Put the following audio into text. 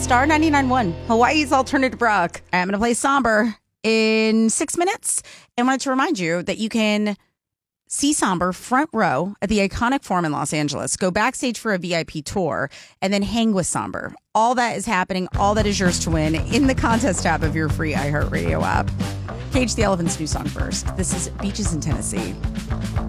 Star 99.1, Hawaii's alternative rock. I'm going to play Somber in 6 minutes. And wanted to remind you that you can see Somber front row at the iconic Forum in Los Angeles. Go backstage for a VIP tour and then hang with Somber. All that is happening. All that is yours to win in the contest tab of your free iHeartRadio app. Cage the Elephant's new song first. This is Beaches in Tennessee.